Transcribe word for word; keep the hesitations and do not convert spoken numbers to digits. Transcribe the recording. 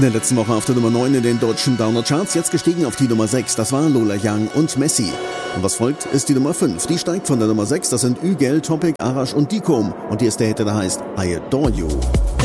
der letzten Woche auf der Nummer neun in den deutschen Downer-Charts, jetzt gestiegen auf die Nummer sechs. Das war Lola Young und Messi. Und was folgt, ist die Nummer fünf. Die steigt von der Nummer sechs. Das sind Ügel, Topic, Arash und Dikom. Und hier ist der Hit, der heißt I Adore You.